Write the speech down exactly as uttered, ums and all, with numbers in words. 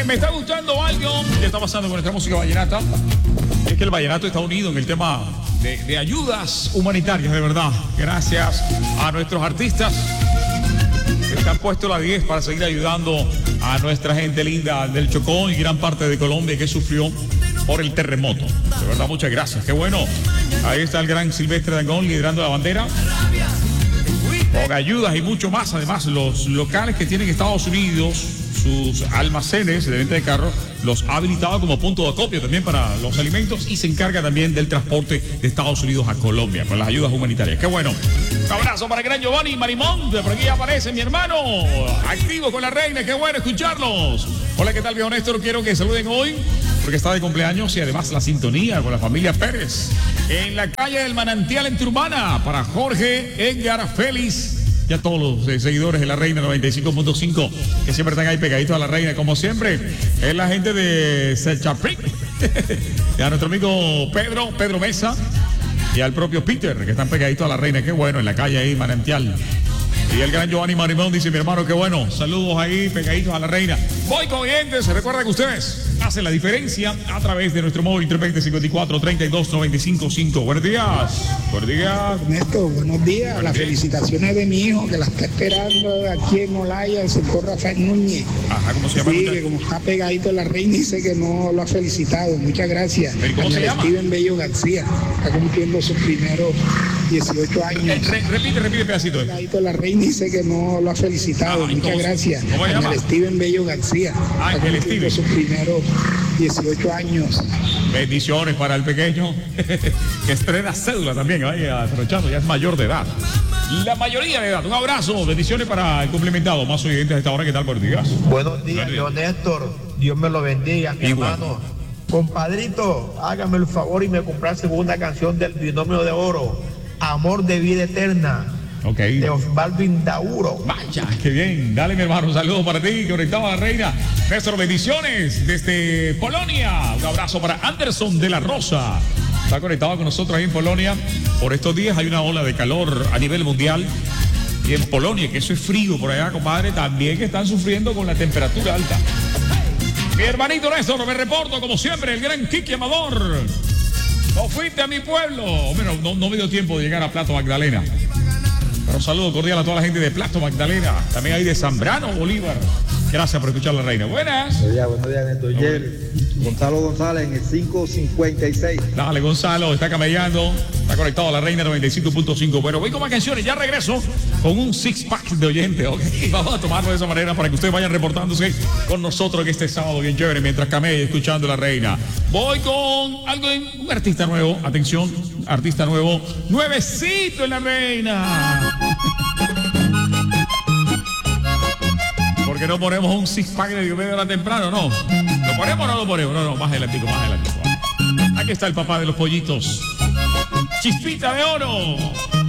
Me está gustando algo que está pasando con nuestra música vallenata. Es que el vallenato está unido en el tema de, de ayudas humanitarias, de verdad. Gracias a nuestros artistas que han puesto la diez para seguir ayudando a nuestra gente linda del Chocó y gran parte de Colombia que sufrió por el terremoto. De verdad, muchas gracias. Qué bueno. Ahí está el gran Silvestre Dangón liderando la bandera. Con ayudas y mucho más. Además, los locales que tienen Estados Unidos, sus almacenes de venta de carros, los ha habilitado como punto de acopio también para los alimentos y se encarga también del transporte de Estados Unidos a Colombia con las ayudas humanitarias. ¡Qué bueno! Un abrazo para el gran Giovanni Marimón. Por aquí aparece mi hermano, activo con la reina. ¡Qué bueno escucharlos! Hola, ¿qué tal, viejo Néstor? Quiero que saluden hoy porque está de cumpleaños y además la sintonía con la familia Pérez en la calle del Manantial en Turbana para Jorge, Edgar, Félix y a todos los eh, seguidores de la Reina noventa y cinco punto cinco que siempre están ahí pegaditos a la Reina como siempre. Es la gente de Selchapric y a nuestro amigo Pedro, Pedro Mesa y al propio Peter que están pegaditos a la Reina. Qué bueno, en la calle ahí Manantial. Y el gran Giovanni Marimón dice, mi hermano, qué bueno. Saludos ahí, pegaditos a la Reina. Voy con oyentes. Recuerda que ustedes hacen la diferencia a través de nuestro móvil tres veinte, cincuenta y cuatro, treinta y dos, noventa y cinco, cinco. Buenos días. Buenos días. Ernesto, buenos días. Buenos Las días. Felicitaciones de mi hijo que la está esperando aquí en Olaya, el sector Rafael Núñez. Ajá, ¿cómo se llama? Sí, que como está pegadito a la Reina, dice que no lo ha felicitado. Muchas gracias. ¿Cómo se llama? Steven Bello García. Está cumpliendo sus primeros dieciocho años. Re, repite, repite pedacito. Pegadito a la Reina dice que no lo ha felicitado. Ay, Muchas ¿cómo, gracias. ¿Cómo se llama? Steven Bello García. Ay, está el cumpliendo Steven. sus primeros dieciocho años. Bendiciones para el pequeño que estrena cédula también, vaya aprovechando, ya es mayor de edad. La mayoría de edad. Un abrazo, bendiciones para el cumplimentado. Más oyentes a esta hora, ¿qué tal? Buenos días. Buenos días, León Néstor. Dios me lo bendiga, mi Igual. hermano. Compadrito, hágame el favor y me comprar segunda canción del Binomio de Oro, Amor de Vida Eterna, Ok. de Osvaldo Indauro. Vaya, qué bien. Dale, mi hermano, un saludo para ti, conectado a la Reina. Néstor, bendiciones desde Polonia. Un abrazo para Anderson de la Rosa. Está conectado con nosotros ahí en Polonia. Por estos días hay una ola de calor a nivel mundial. Y en Polonia, que eso es frío por allá, compadre, también que están sufriendo con la temperatura alta. Mi hermanito Néstor, me reporto como siempre, el gran Kiki Amador. No fuiste a mi pueblo. Bueno, no, no me dio tiempo de llegar a Plato Magdalena. Pero un saludo cordial a toda la gente de Plato Magdalena. También hay de Zambrano, Bolívar. Gracias por escuchar la Reina. Buenas. Buenos días, buenos días, Néstor. Ayer, Gonzalo González en el cinco cincuenta y seis. Dale, Gonzalo, está camellando. Está conectado a la Reina noventa y cinco punto cinco. Bueno, voy con más canciones. Ya regreso con un six-pack de oyentes. ¿Ok? Vamos a tomarlo de esa manera para que ustedes vayan reportándose con nosotros que este sábado bien chévere mientras camella escuchando la Reina. Voy con algo de un artista nuevo. Atención, artista nuevo. Nuevecito en la Reina. ¿Por qué no ponemos un six-pack de media hora temprano? No. ¿Lo ponemos o no lo ponemos? No, no, más adelantico, más adelantico. Aquí está el papá de los pollitos. Chispita de oro.